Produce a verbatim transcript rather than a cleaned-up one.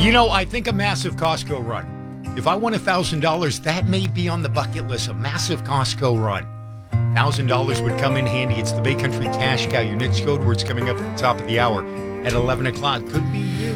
You know, I think a massive Costco run. If I won one thousand dollars, that may be on the bucket list, a massive Costco run. one thousand dollars would come in handy. It's the Bay Country Cash Cow. Your next code word's coming up at the top of the hour at eleven o'clock. Could be you.